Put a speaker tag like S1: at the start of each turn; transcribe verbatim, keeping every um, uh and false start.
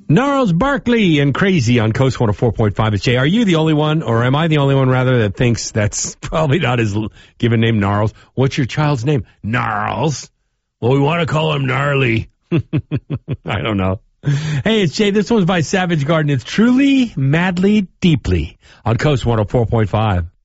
S1: Gnarls Barkley and Crazy on Coast one oh four point five. It's Jay. Are you the only one, or am I the only one, rather, that thinks that's probably not his given name, Gnarls? What's your child's name? Gnarls. Well, we want to call him Gnarly. I don't know. Hey, it's Jay. This one's by Savage Garden. It's Truly, Madly, Deeply on Coast one oh four point five.